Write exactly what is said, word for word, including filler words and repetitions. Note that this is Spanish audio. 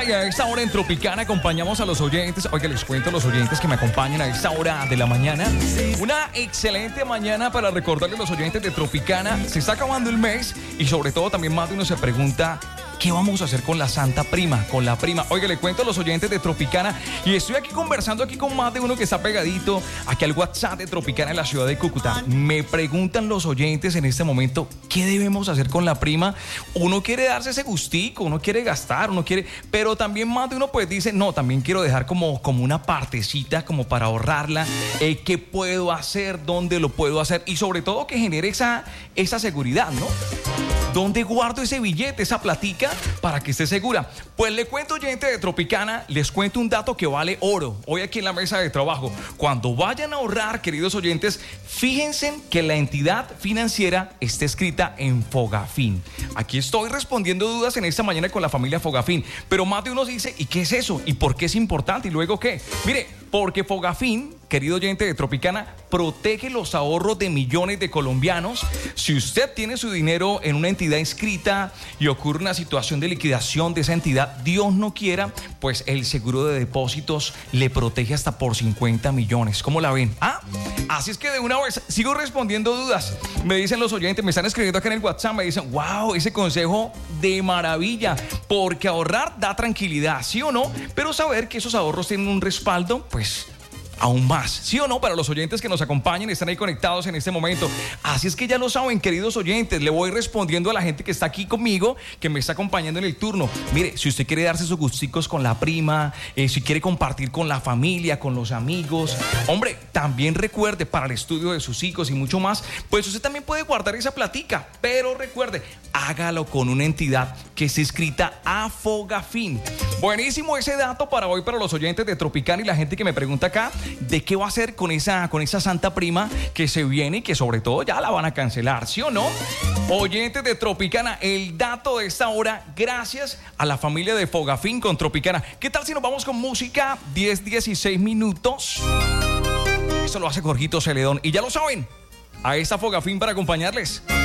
Y a esta hora en Tropicana acompañamos a los oyentes. Oiga, les cuento a los oyentes que me acompañan a esta hora de la mañana. Una excelente mañana para recordarles a los oyentes de Tropicana. Se está acabando el mes y sobre todo también más de uno se pregunta: ¿qué vamos a hacer con la Santa Prima? Con la prima. Oiga, le cuento a los oyentes de Tropicana y estoy aquí conversando aquí con más de uno que está pegadito aquí al WhatsApp de Tropicana en la ciudad de Cúcuta. Me preguntan los oyentes en este momento: ¿qué debemos hacer con la prima? Uno quiere darse ese gustico, uno quiere gastar, uno quiere... Pero también más de uno pues dice: no, también quiero dejar como, como una partecita como para ahorrarla. Eh, ¿Qué puedo hacer? ¿Dónde lo puedo hacer? Y sobre todo que genere esa, esa seguridad, ¿no? ¿Dónde guardo ese billete, esa platica, para que esté segura? Pues le cuento, oyente de Tropicana, les cuento un dato que vale oro hoy aquí en la mesa de trabajo. Cuando vayan a ahorrar, queridos oyentes, fíjense que la entidad financiera esté escrita en Fogafín. Aquí estoy respondiendo dudas en esta mañana con la familia Fogafín, pero más de uno dice: ¿y qué es eso? ¿Y por qué es importante? ¿Y luego qué? Mire, porque Fogafín, querido oyente de Tropicana, protege los ahorros de millones de colombianos. Si usted tiene su dinero en una entidad inscrita y ocurre una situación de liquidación de esa entidad, Dios no quiera, pues el seguro de depósitos le protege hasta por cincuenta millones. ¿Cómo la ven? Ah, así es que de una vez sigo respondiendo dudas. Me dicen los oyentes, me están escribiendo acá en el WhatsApp, me dicen: wow, ese consejo de maravilla, porque ahorrar da tranquilidad, ¿sí o no? Pero saber que esos ahorros tienen un respaldo, pues aún más, ¿sí o no? Para los oyentes que nos acompañan, están ahí conectados en este momento. Así es que ya lo saben, queridos oyentes, le voy respondiendo a la gente que está aquí conmigo, que me está acompañando en el turno. Mire, si usted quiere darse sus gusticos con la prima, eh, si quiere compartir con la familia, con los amigos, hombre, también recuerde, para el estudio de sus hijos y mucho más, pues usted también puede guardar esa platica, pero recuerde, hágalo con una entidad que esté inscrita a Fogafín. Buenísimo ese dato para hoy, para los oyentes de Tropicana y la gente que me pregunta acá de qué va a hacer con esa, con esa Santa Prima que se viene y que sobre todo ya la van a cancelar, ¿sí o no? Oyentes de Tropicana, el dato de esta hora, gracias a la familia de Fogafín con Tropicana. ¿Qué tal si nos vamos con música? diez, dieciséis minutos. Eso lo hace Jorgito Celedón. Y ya lo saben, a esta Fogafín para acompañarles.